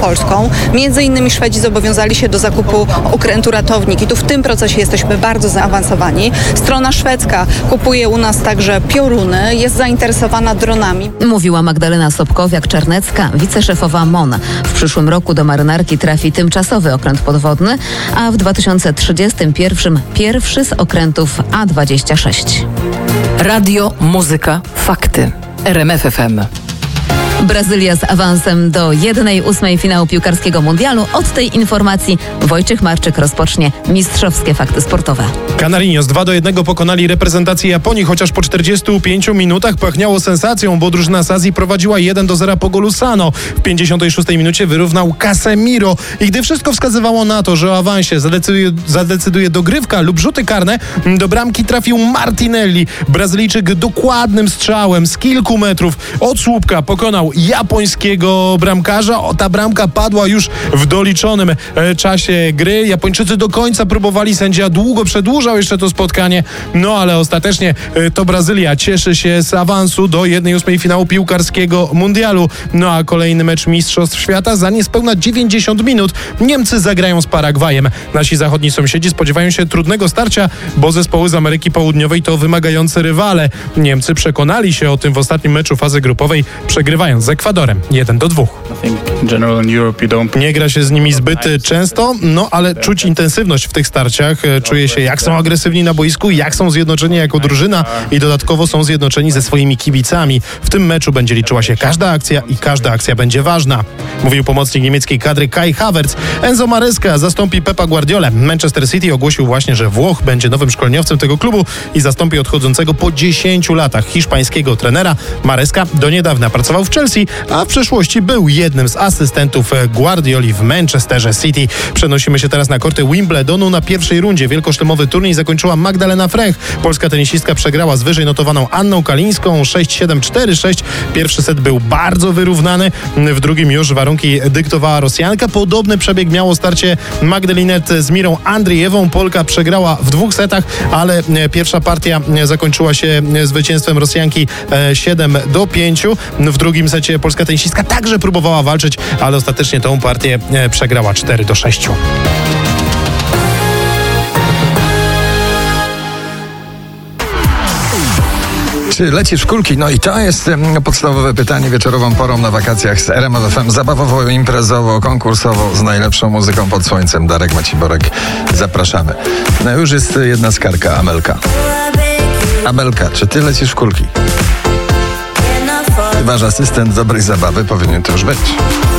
Polską. Między innymi Szwedzi zobowiązali się do zakupu okrętu Ratownik i tu w tym procesie jesteśmy bardzo zaawansowani. Strona szwedzka kupuje u nas także pioruny, jest zainteresowana dronami. Mówiła Magdalena Sobkowiak-Czarnecka, wiceszefowa MON. W przyszłym roku do marynarki trafi tymczasowy okręt podwodny, a w 2031 pierwszy z okrętów A26. Radio, muzyka, fakty. RMF FM. Brazylia z awansem do 1/8 finału piłkarskiego mundialu. Od tej informacji Wojciech Marczyk rozpocznie mistrzowskie fakty sportowe. Canarinos 2-1 pokonali reprezentację Japonii, chociaż po 45 minutach pachniało sensacją, bo drużyna z Azji prowadziła 1-0 po golu Sano. W 56 minucie wyrównał Casemiro i gdy wszystko wskazywało na to, że o awansie zadecyduje dogrywka lub rzuty karne, do bramki trafił Martinelli. Brazylijczyk dokładnym strzałem z kilku metrów od słupka pokonał japońskiego bramkarza. Ta bramka padła już w doliczonym czasie gry. Japończycy do końca próbowali, sędzia długo przedłużał jeszcze to spotkanie, no ale ostatecznie to Brazylia cieszy się z awansu do 1/8 finału piłkarskiego mundialu. No a kolejny mecz Mistrzostw Świata za niespełna 90 minut Niemcy zagrają z Paragwajem. Nasi zachodni sąsiedzi spodziewają się trudnego starcia, bo zespoły z Ameryki Południowej to wymagający rywale. Niemcy przekonali się o tym w ostatnim meczu fazy grupowej, przegrywając z Ekwadorem 1-2. Nie gra się z nimi zbyt często, no ale czuć intensywność w tych starciach. Czuje się, jak są agresywni na boisku, jak są zjednoczeni jako drużyna i dodatkowo są zjednoczeni ze swoimi kibicami. W tym meczu będzie liczyła się każda akcja i każda akcja będzie ważna. Mówił pomocnik niemieckiej kadry Kai Havertz. Enzo Maresca zastąpi Pepa Guardiolę. Manchester City ogłosił właśnie, że Włoch będzie nowym szkoleniowcem tego klubu i zastąpi odchodzącego po 10 latach hiszpańskiego trenera. Maresca do niedawna pracował w Chelsea, a w przeszłości był jednym z asystentów Guardioli w Manchesterze City. Przenosimy się teraz na korty Wimbledonu. Na pierwszej rundzie wielkoszlemowy turniej zakończyła Magdalena Frech. Polska tenisistka przegrała z wyżej notowaną Anną Kalińską 6-7, 4-6. Pierwszy set był bardzo wyrównany. W drugim już warunki dyktowała Rosjanka. Podobny przebieg miało starcie Magdalinet z Mirą Andrijewą. Polka przegrała w 2 setach, ale pierwsza partia zakończyła się zwycięstwem Rosjanki 7-5. W drugim secie polska tenisistka także próbowała walczyć, ale ostatecznie tą partię przegrała 4-6. Czy lecisz w kulki? No i to jest podstawowe pytanie wieczorową porą na wakacjach z RMF FM. Zabawowo, imprezowo, konkursowo, z najlepszą muzyką pod słońcem. Darek Maciborek, zapraszamy. No już jest jedna skarga, Amelka. Amelka, czy ty lecisz w kulki? Wasz asystent dobrej zabawy powinien to już być.